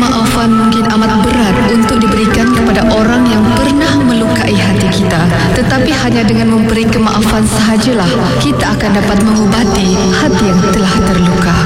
kemaafan mungkin amat berat untuk diberikan kepada orang yang pernah melukai hati kita. Tetapi hanya dengan memberi kemaafan sahajalah kita akan dapat mengubati hati yang telah terluka.